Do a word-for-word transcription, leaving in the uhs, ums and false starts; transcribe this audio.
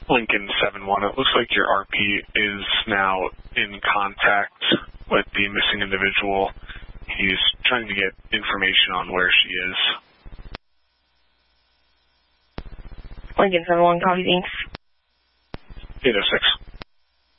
Lincoln seven one, it looks like your R P is now in contact with the missing individual. He's trying to get information on where she is. Lincoln seven one, copy, thanks. eight oh six.